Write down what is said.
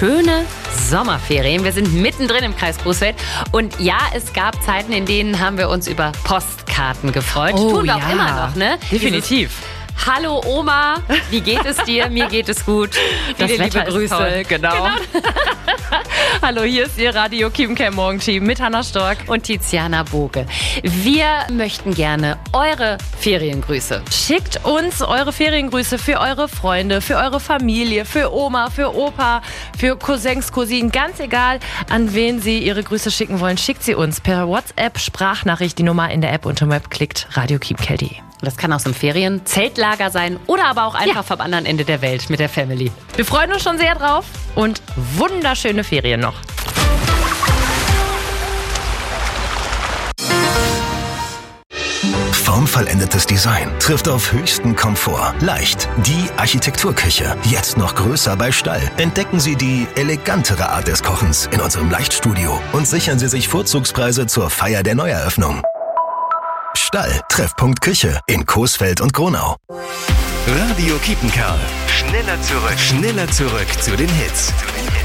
schöne Sommerferien. Wir sind mittendrin im Kreis Coesfeld. Und ja, es gab Zeiten, in denen haben wir uns über Postkarten gefreut. Tun wir auch immer noch, ne? Definitiv. Hallo Oma, wie geht es dir? Mir geht es gut. Das Viele Wetter liebe Grüße. ist toll, genau. Hallo, hier ist Ihr Radio Kiepenkerl Morgenteam mit Hannah Stork Und Tiziana Boge. Wir möchten gerne eure Feriengrüße. Schickt uns eure Feriengrüße für eure Freunde, für eure Familie, für Oma, für Opa, für Cousins, Cousinen, ganz egal, an wen Sie Ihre Grüße schicken wollen. Schickt sie uns per WhatsApp, Sprachnachricht, die Nummer in der App unter Web klickt, radiokiepenkerl.de. Das kann aus einem Ferien-Zeltlager sein oder aber auch einfach vom anderen Ende der Welt mit der Family. Wir freuen uns schon sehr drauf und wunderschöne Ferien noch. Formvollendetes Design trifft auf höchsten Komfort. Leicht. Die Architekturküche. Jetzt noch größer bei Stall. Entdecken Sie die elegantere Art des Kochens in unserem Leichtstudio und sichern Sie sich Vorzugspreise zur Feier der Neueröffnung. Stall. Treffpunkt Küche in Coesfeld und Gronau. Radio Kiepenkerl. Schneller zurück zu den Hits.